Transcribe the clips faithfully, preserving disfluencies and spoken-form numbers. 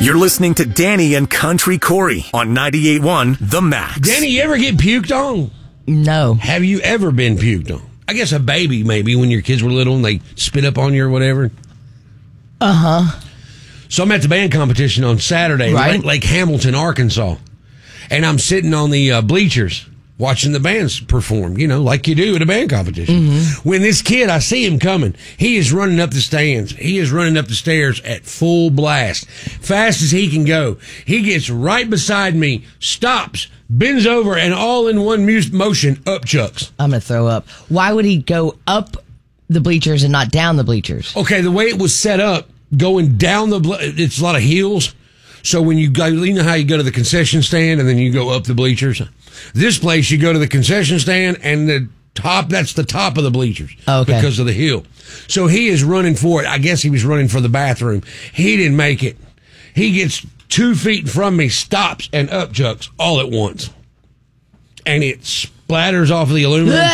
You're listening to Danny and Country Corey on ninety-eight point one The Max. Danny, you ever get puked on? No. Have you ever been puked on? I guess a baby, maybe, when your kids were little and they spit up on you or whatever. Uh-huh. So I'm at the band competition on Saturday Right. in Lake, Lake Hamilton, Arkansas. And I'm sitting on the uh, bleachers watching the bands perform, you know, like you do at a band competition. Mm-hmm. When this kid, I see him coming, he is running up the stands. He is running up the stairs at full blast, fast as he can go. He gets right beside me, stops, bends over, and all in one mu- motion, up chucks. I'm going to throw up. Why would he go up the bleachers and not down the bleachers? Okay, the way it was set up, going down the, ble- it's a lot of hills. So when you go, you know how you go to the concession stand and then you go up the bleachers? This place, you go to the concession stand and the top, that's the top of the bleachers. Okay. Because of the hill. So he is running for it. I guess he was running for the bathroom. He didn't make it. He gets two feet from me, stops, and up chucks all at once. And it splatters off of the aluminum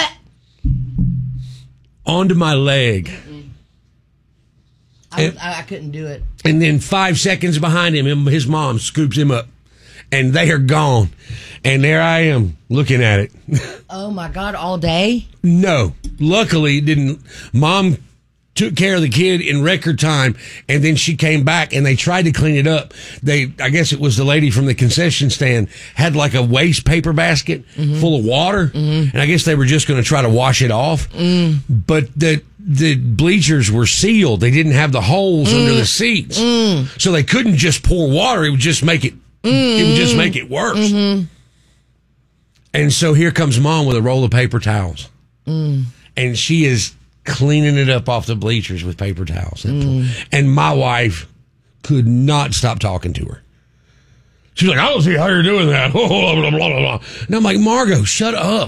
onto my leg. I, And- I, I couldn't do it. And then five seconds behind him, him, his mom scoops him up. And they are gone. And there I am, looking at it. Oh, my God, all day? No. Luckily, it didn't. Mom took care of the kid in record time, and then she came back, and they tried to clean it up. They, I guess it was the lady from the concession stand, had like a waste paper basket mm-hmm. full of water, mm-hmm. and I guess they were just going to try to wash it off. Mm. But the the bleachers were sealed. They didn't have the holes mm. under the seats. Mm. So they couldn't just pour water. It would just make it, mm. it would just make it worse. Mm-hmm. And so here comes Mom with a roll of paper towels. Mm. And she is cleaning it up off the bleachers with paper towels. Mm. And my wife could not stop talking to her. She's like, I don't see how you're doing that. Blah, blah, blah, blah. And I'm like, Margot, shut up.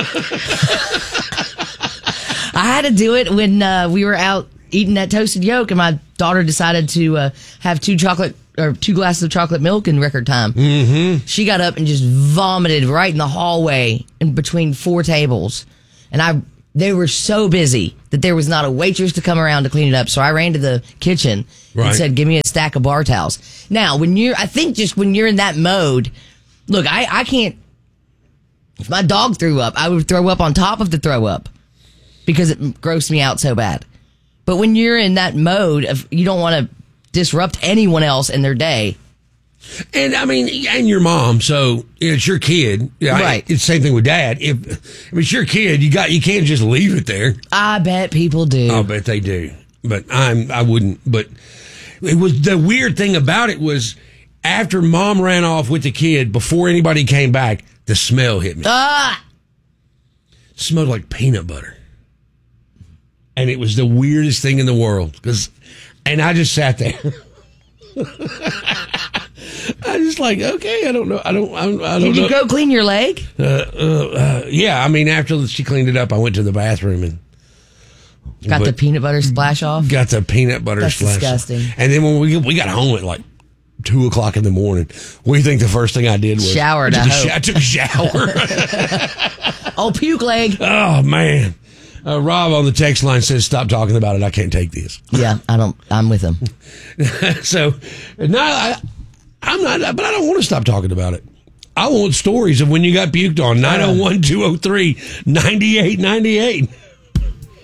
I had to do it when uh, we were out eating that toasted yolk, and my daughter decided to uh, have two chocolate or two glasses of chocolate milk in record time. Mm-hmm. She got up and just vomited right in the hallway in between four tables. And I, they were so busy that there was not a waitress to come around to clean it up. So I ran to the kitchen right. and said, give me a stack of bar towels. Now, when you're, I think just when you're in that mode, look, I, I can't, if my dog threw up, I would throw up on top of the throw up because it grossed me out so bad. But when you're in that mode of, you don't want to disrupt anyone else in their day. And I mean, and your mom, so it's your kid. Right. It's the same thing with Dad. If, if it's your kid, you got you can't just leave it there. I bet people do. I bet they do. But I'm I wouldn't. But it was the weird thing about it was after Mom ran off with the kid, before anybody came back, the smell hit me. Ah! It smelled like peanut butter. And it was the weirdest thing in the world. Because, and I just sat there. I just like, okay, I don't know. I don't, I don't, I don't Did you know. go clean your leg? Uh, uh, uh, yeah, I mean, after she cleaned it up, I went to the bathroom and got the peanut butter splash off? got the peanut butter That's splash. disgusting. And then when we we got home at like two o'clock in the morning, what do you think the first thing I did was showered? I I, took, a, hope. sh- I took a shower. Oh, puke leg. Oh man. Uh, Rob on the text line says, "Stop talking about it. I can't take this." Yeah, I don't. I'm with him. So, no, I, I'm not. But I don't want to stop talking about it. I want stories of when you got puked on. nine oh one, two oh three, nine eight nine eight